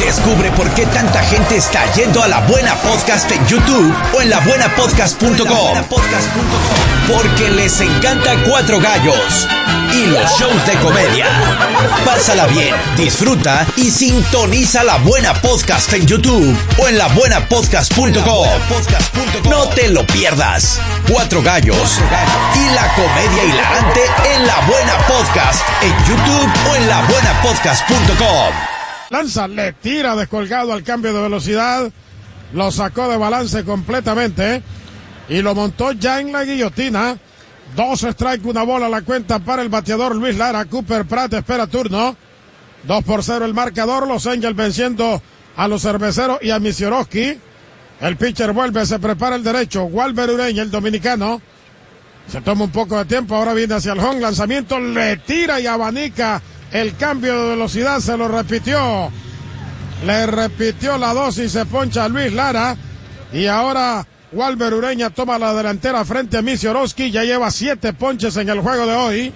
Descubre por qué tanta gente está yendo a La Buena Podcast en YouTube o en labuenapodcast.com. Porque les encanta Cuatro Gallos y los shows de comedia. Pásala bien, disfruta y sintoniza La Buena Podcast en YouTube o en labuenapodcast.com. No te lo pierdas. Cuatro Gallos y la comedia hilarante en La Buena Podcast en YouTube o en labuenapodcast.com. Lanza, le tira descolgado al cambio de velocidad, lo sacó de balance completamente y lo montó ya en la guillotina. 2 strikes, 1 bola la cuenta para el bateador Luis Lara. Cooper Pratt espera turno. 2-0 el marcador. Los Angels venciendo a los Cerveceros y a Misiorowski. El pitcher vuelve, se prepara el derecho. Walber Ureña, el dominicano. Se toma un poco de tiempo, ahora viene hacia el home. Lanzamiento, le tira y abanica. El cambio de velocidad se lo repitió. Le repitió la dosis, se poncha a Luis Lara. Y ahora Walber Ureña toma la delantera frente a Misiorowski. Ya lleva 7 ponches en el juego de hoy.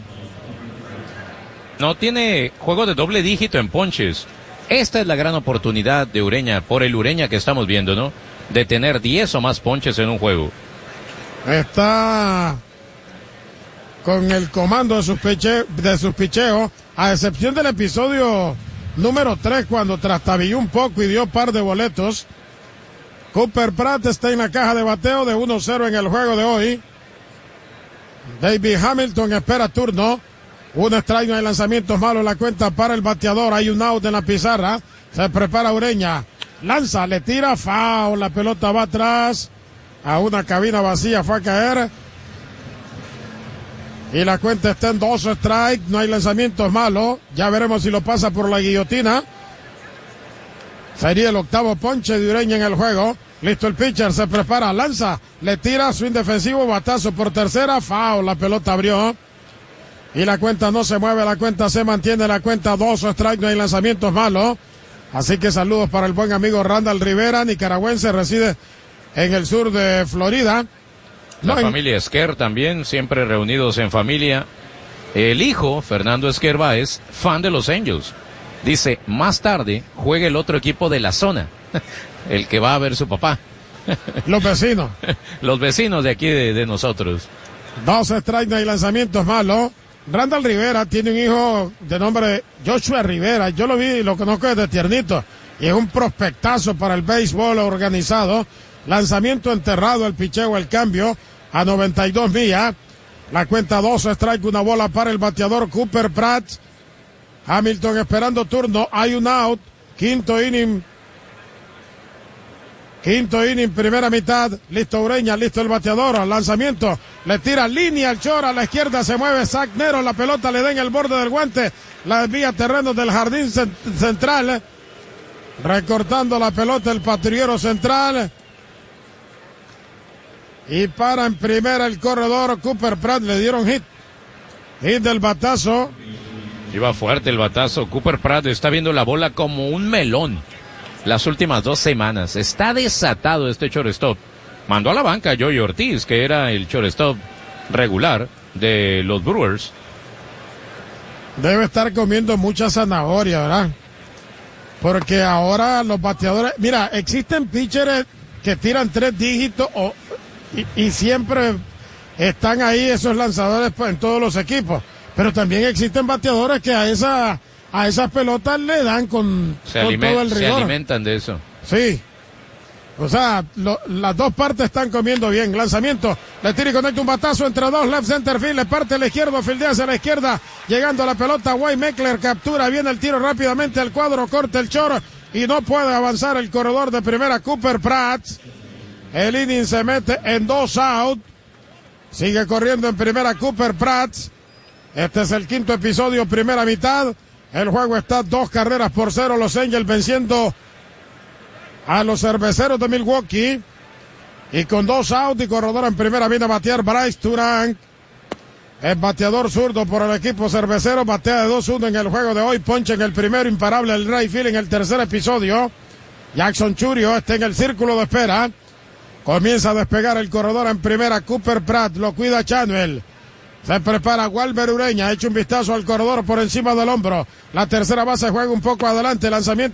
No tiene juego de doble dígito en ponches. Esta es la gran oportunidad de Ureña, por el Ureña que estamos viendo, ¿no? De tener 10 o más ponches en un juego. Está con el comando de sus picheos, a excepción del episodio número 3, cuando trastabilló un poco y dio par de boletos. Cooper Pratt está en la caja de bateo de 1-0 en el juego de hoy. David Hamilton espera turno. 1 strike, no hay lanzamientos malos, la cuenta para el bateador. Hay un out en la pizarra. Se prepara Ureña. Lanza, le tira, foul. La pelota va atrás. A una cabina vacía fue a caer. Y la cuenta está en 2 strikes. No hay lanzamientos malos. Ya veremos si lo pasa por la guillotina. Sería el 8º ponche de Ureña en el juego. Listo el pitcher, se prepara, lanza, le tira, swing defensivo, batazo por tercera, foul, la pelota abrió. Y la cuenta no se mueve, la cuenta se mantiene, la cuenta 2 strikes, no hay lanzamientos malos. Así que saludos para el buen amigo Randall Rivera, nicaragüense, reside en el sur de Florida. La familia Esquer también, siempre reunidos en familia. El hijo, Fernando Esquer Báez, fan de los Angels. Dice, más tarde juega el otro equipo de la zona, el que va a ver su papá. Los vecinos. Los vecinos de aquí de nosotros. 2 strikes, no hay lanzamientos malos. Randall Rivera tiene un hijo de nombre Joshua Rivera. Yo lo vi y lo conozco desde tiernito. Y es un prospectazo para el béisbol organizado. Lanzamiento enterrado, el picheo, el cambio a 92 millas. La cuenta 2 strikes, 1 bola para el bateador Cooper Pratt. Hamilton esperando turno, hay un out, quinto inning, primera mitad, listo Ureña, listo el bateador, al lanzamiento, le tira línea al short, a la izquierda se mueve Zach Nero, la pelota le da en el borde del guante, la desvía terreno del jardín central, recortando la pelota el patrullero central, y para en primera el corredor Cooper Pratt, le dieron hit del batazo. Iba fuerte el batazo. Cooper Pratt está viendo la bola como un melón las últimas 2 semanas. Está desatado este shortstop. Mandó a la banca a Joey Ortiz, que era el shortstop regular de los Brewers. Debe estar comiendo mucha zanahoria, ¿verdad? Porque ahora los bateadores... Mira, existen pitchers que tiran 3 dígitos y siempre están ahí esos lanzadores en todos los equipos. Pero también existen bateadores que a esas pelotas le dan con todo el rigor. Se alimentan de eso. Sí. O sea, las dos partes están comiendo bien. Lanzamiento, le tira y conecta un batazo entre 2, left center field, le parte a la izquierda, fildea hacia la izquierda, llegando a la pelota, Wade Meckler captura, viene el tiro rápidamente al cuadro, corta el short y no puede avanzar el corredor de primera, Cooper Pratt. El inning se mete en 2 out. Sigue corriendo en primera Cooper Pratt. Este es el 5º episodio, primera mitad. El juego está 2-0. Los Angels venciendo a los Cerveceros de Milwaukee. Y con 2 outs y corredor en primera viene a batear Bryce Turang. El bateador zurdo por el equipo cervecero. Batea de 2-1 en el juego de hoy. Ponche en el primero, imparable el right field en el tercer episodio. Jackson Churio está en el círculo de espera. Comienza a despegar el corredor en primera. Cooper Pratt lo cuida Chanuel. Se prepara Walber Ureña, echa un vistazo al corredor por encima del hombro. La tercera base juega un poco adelante, lanzamiento